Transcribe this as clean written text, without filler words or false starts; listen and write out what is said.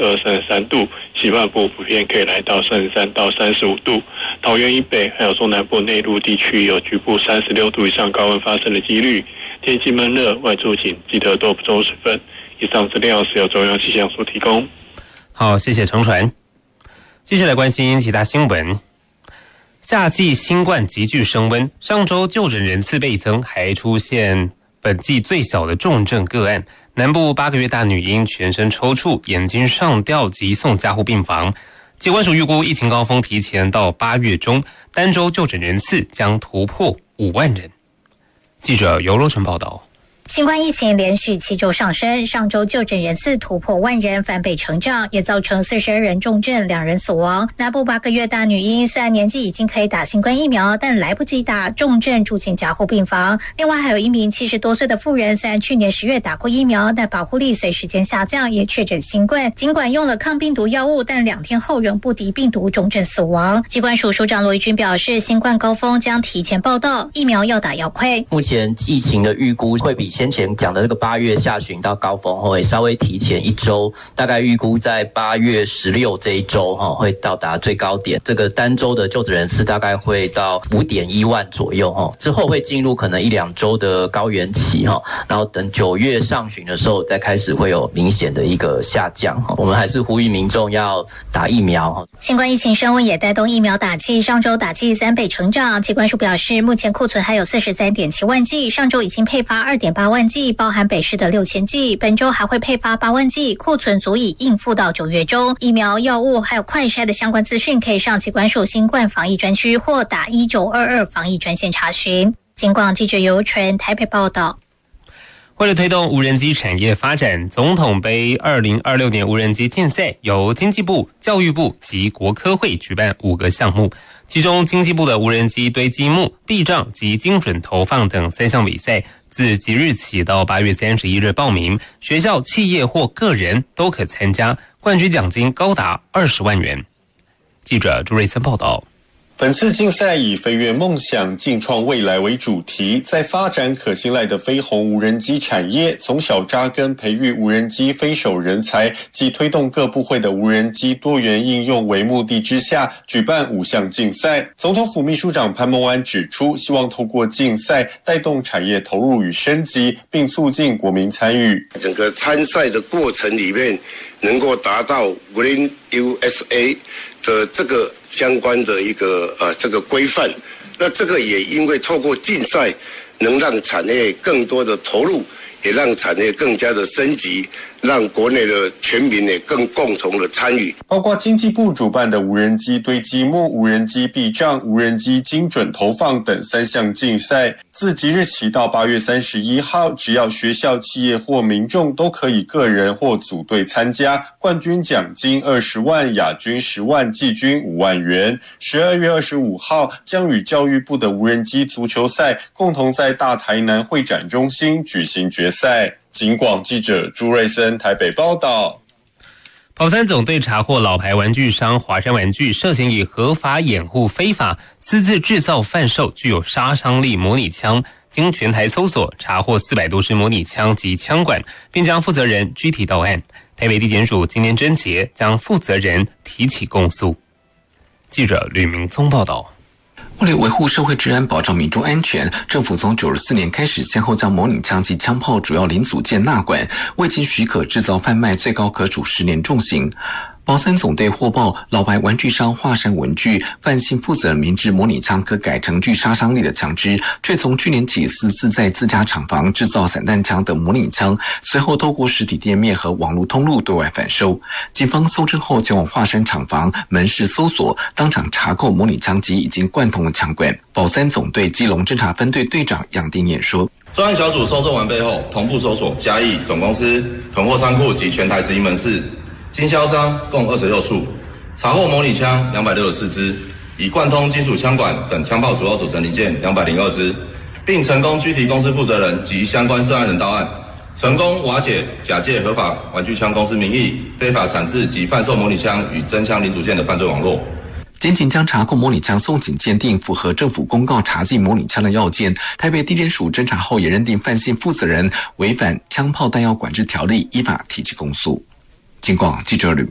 32、33度，西半部普遍可以来到33到35度。桃园以北还有中南部内陆地区有局部36度以上高温发生的几率。天气闷热，外出请记得多补充水分。以上资料是由中央气象所提供。 好，谢谢程传。继续来关心其他新闻。夏季新冠急剧升温，上周就诊人次倍增，还出现本季最小的重症个案。南部8个月大女婴全身抽搐，眼睛上吊，急送加护病房。疾管署预估疫情高峰提前到8月中，单周就诊人次将突破5万人。记者尤若纯报道。 新冠疫情连续7周上升，上周就诊人次突破万人，翻倍成长，也造成42人重症，2人死亡。南部8个月大女婴虽然年纪已经可以打新冠疫苗，但来不及打，重症住进加护病房。另外还有一名70多岁的妇人，虽然去年10月打过疫苗，但保护力随时间下降，也确诊新冠。尽管用了抗病毒药物，但2天后仍不敌病毒，重症死亡。疾管署署长罗宜君表示，新冠高峰将提前报到，疫苗要打要快。 目前疫情的预估会比先前讲的那个8月下旬到高峰后会稍微提前1周，大概预估在8月16这一周会到达最高点。这个单周的就诊人次大概会到5.1万左右，之后会进入可能1-2周的高原期，然后等9月上旬的时候再开始会有明显的一个下降。我们还是呼吁民众要打疫苗。 新冠疫情升温也带动疫苗打剂，上周打剂3倍成长。疾管署表示，目前库存还有43.7万剂，上周已经配发2.8万剂，包含北市的6000剂，本周还会配发8万剂，库存足以应付到9月中。疫苗、药物还有快筛的相关资讯，可以上疾管署新冠防疫专区或打1922防疫专线查询。警广记者尤纯台北报道。 为了推动无人机产业发展，总统杯2026年无人机竞赛由经济部、教育部及国科会举办5个项目，其中经济部的无人机堆积木、避障及精准投放等3项比赛，自即日起到8月31日报名，学校、企业或个人都可参加，冠军奖金高达20万元。记者朱瑞森报道。 本次竞赛以飞跃梦想，竞创未来为主题，在发展可信赖的飞鸿无人机产业，从小扎根培育无人机飞手人才及推动各部会的无人机多元应用为目的之下，举办5项竞赛。总统府秘书长潘孟安指出，希望透过竞赛带动产业投入与升级，并促进国民参与。 整个参赛的过程里面，能够达到 Green USA 的这个相关的一个这个规范，那这个也因为透过竞赛，能让产业更多的投入，也让产业更加的升级，让国内的全民也更共同的参与。 包括经济部主办的无人机堆积木、无人机避障、无人机精准投放等3项竞赛，自即日起到8月31号，只要学校、企业或民众都可以个人或组队参加，冠军奖金20万，亚军10万，季军5万元。12月25号将与教育部的无人机足球赛共同在大台南会展中心举行决赛。警广记者朱瑞森台北报道。 跑3总队查获老牌玩具商华山玩具涉嫌以合法掩护非法私自制造贩售具有杀伤力模拟枪，经全台搜索查获400多支模拟枪及枪管，并将负责人拘提到案。台北地检署今天侦结，将负责人提起公诉。记者吕明宗报道。 为了维护社会治安、保障民众安全，政府从94年开始，先后将模拟枪及枪炮主要零组件纳管，未经许可制造贩卖，最高可处10年重刑。跑3总队获报，老牌玩具商华山文具范姓负责人明知模拟枪可改成具杀伤力的枪支，却从去年起私自在自家厂房制造散弹枪等模拟枪，随后透过实体店面和网络通路对外贩售。警方搜证后前往华山厂房门市搜索，当场查扣模拟枪及已经贯通的枪管。跑3总队基隆侦查分队队长杨定彦说， 专案小组搜证完备后，同步搜索嘉义总公司囤货仓库及全台直营门市经销商共26处，查获模拟枪264支，以贯通金属枪管等枪炮主要组成零件202支，并成功拘提公司负责人及相关涉案人到案，成功瓦解假借合法玩具枪公司名义非法产制及贩售模拟枪与真枪零组件的犯罪网络。 检警将查扣模拟枪送检鉴定符合政府公告查禁模拟枪的要件，台北地检署侦查后也认定范姓负责人违反枪炮弹药管制条例，依法提起公诉。警广记者吕